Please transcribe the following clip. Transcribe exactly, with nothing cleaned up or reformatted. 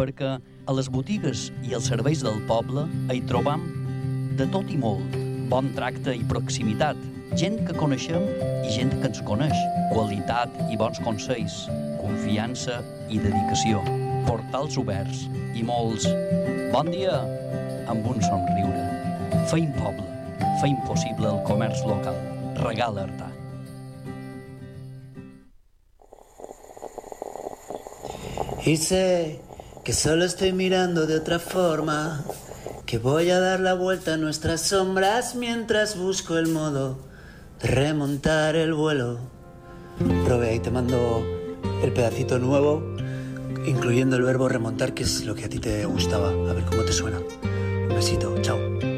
perquè a les botigues i els serveis del poble hi trobam de tot i molt, bon tracte i proximitat, gent que coneixem i gent que ens coneix, qualitat i bons consells, confiança i dedicació, portals oberts i molts bon dia amb un somriure. Feim poble, feim possible el comerç local. Regala Artà. Y sé que solo estoy mirando de otra forma, que voy a dar la vuelta a nuestras sombras mientras busco el modo de remontar el vuelo. Robe, ahí te mando el pedacito nuevo, incluyendo el verbo remontar, que es lo que a ti te gustaba. A ver cómo te suena. Un besito, chao.